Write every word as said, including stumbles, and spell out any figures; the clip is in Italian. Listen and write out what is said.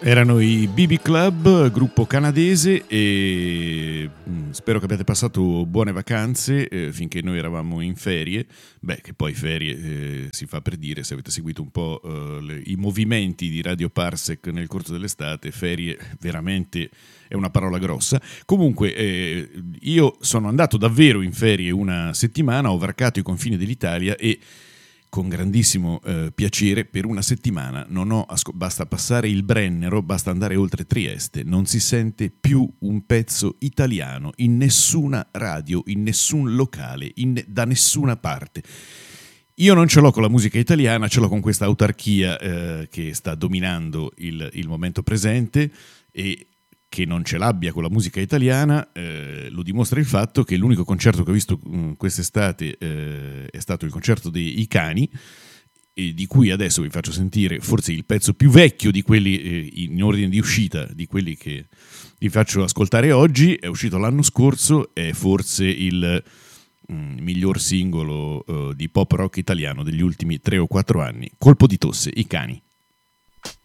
Erano i B B Club, gruppo canadese, e spero che abbiate passato buone vacanze eh, finché noi eravamo in ferie. Beh, che poi ferie eh, si fa per dire, se avete seguito un po' eh, le, i movimenti di Radio Parsec nel corso dell'estate, ferie veramente è una parola grossa. Comunque eh, io sono andato davvero in ferie una settimana, ho varcato i confini dell'Italia e con grandissimo eh, piacere per una settimana non ho asco- basta passare il Brennero, basta andare oltre Trieste, non si sente più un pezzo italiano in nessuna radio, in nessun locale, in, da nessuna parte. Io non ce l'ho con la musica italiana, ce l'ho con questa autarchia eh, che sta dominando il, il momento presente, e che non ce l'abbia con la musica italiana eh, lo dimostra il fatto che l'unico concerto che ho visto mh, quest'estate eh, è stato il concerto dei Cani, e di cui adesso vi faccio sentire forse il pezzo più vecchio di quelli eh, in ordine di uscita, di quelli che vi faccio ascoltare oggi. È uscito l'anno scorso, è forse il mh, miglior singolo eh, di pop rock italiano degli ultimi tre o quattro anni. Colpo di tosse, I Cani.